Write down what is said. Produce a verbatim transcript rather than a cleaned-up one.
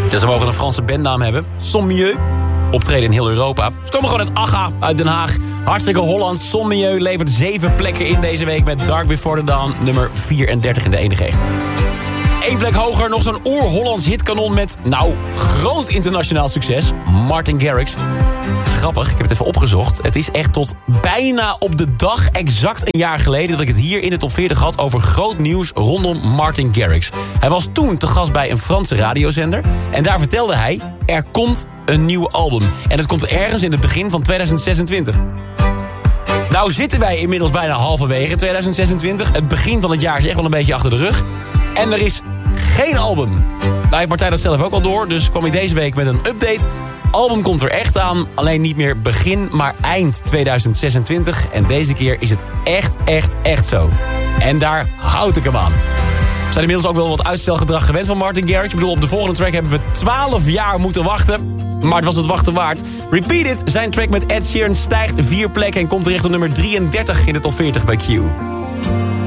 Dus ze mogen een Franse bandnaam hebben. Son Mieux. Optreden in heel Europa. Ze komen gewoon uit Agga, uit Den Haag. Hartstikke Hollands. Son Mieux levert zeven plekken in deze week met Dark Before the Dawn, nummer vierendertig in de enige echt. Eén plek hoger, nog zo'n oer-Hollands hitkanon met, nou, groot internationaal succes. Martin Garrix. Grappig, ik heb het even opgezocht. Het is echt tot bijna op de dag exact een jaar geleden dat ik het hier in de top veertig had over groot nieuws rondom Martin Garrix. Hij was toen te gast bij een Franse radiozender en daar vertelde hij, er komt een nieuw album. En het komt ergens in het begin van tweeduizend zesentwintig. Nou zitten wij inmiddels bijna halverwege tweeduizend zesentwintig. Het begin van het jaar is echt wel een beetje achter de rug. En er is geen album. Nou heeft Martijn dat zelf ook al door, dus kwam ik deze week met een update. Album komt er echt aan, alleen niet meer begin, maar eind tweeduizend zesentwintig. En deze keer is het echt, echt, echt zo. En daar houd ik hem aan. We zijn inmiddels ook wel wat uitstelgedrag gewend van Martin Garrix. Ik bedoel, op de volgende track hebben we twaalf jaar moeten wachten. Maar het was het wachten waard. Repeat It, zijn track met Ed Sheeran stijgt vier plekken en komt terecht op nummer drieëndertig in de top veertig bij Q.